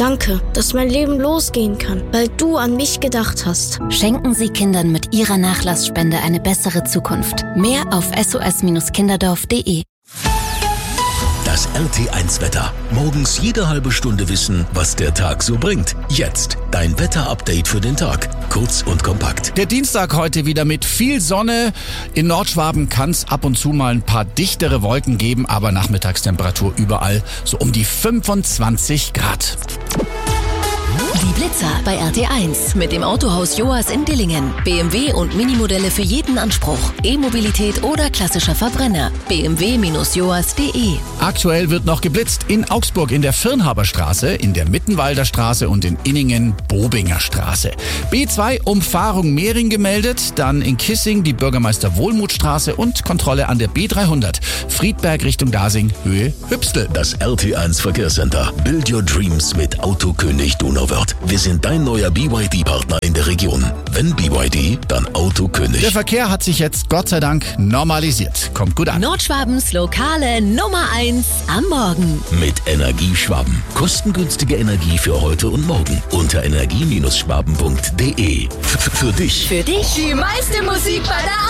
Danke, dass mein Leben losgehen kann, weil du an mich gedacht hast. Schenken Sie Kindern mit Ihrer Nachlassspende eine bessere Zukunft. Mehr auf sos-kinderdorf.de. Das RT1-Wetter. Morgens jede halbe Stunde wissen, was der Tag so bringt. Jetzt dein Wetter-Update für den Tag. Kurz und kompakt. Der Dienstag heute wieder mit viel Sonne. In Nordschwaben kann es ab und zu mal ein paar dichtere Wolken geben, aber Nachmittagstemperatur überall so um die 25 Grad. Die Blitzer bei RT1 mit dem Autohaus Joas in Dillingen. BMW und Minimodelle für jeden Anspruch. E-Mobilität oder klassischer Verbrenner. bmw-joas.de. Aktuell wird noch geblitzt in Augsburg in der Firnhaberstraße, in der Mittenwalder Straße und in Inningen Bobinger Straße. B2 Umfahrung Mehring gemeldet, dann in Kissing die Bürgermeister Wohlmuthstraße und Kontrolle an der B300. Friedberg Richtung Dasing, Höhe Hübstel. Das RT1 Verkehrscenter. Build your dreams mit Autokönig Donauwörth. Wir sind dein neuer BYD-Partner in der Region. Wenn BYD, dann Autokönig. Der Verkehr hat sich jetzt Gott sei Dank normalisiert. Kommt gut an. Nordschwabens lokale Nummer 1 am Morgen. Mit Energieschwaben. Kostengünstige Energie für heute und morgen. Unter energie-schwaben.de. Für dich. Für dich. Die meiste Musik bei der